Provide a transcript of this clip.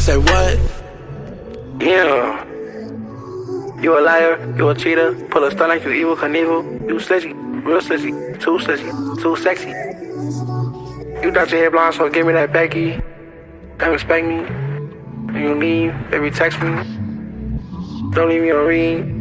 Say what? Yeah. You a liar, you a cheater, pull a stunt like you Evel Knievel. You slitchy, real slitchy, too sexy. You got your hair blonde, so give me that Becky. Don't respect me. When you leave, baby, text me. Don't leave me on read.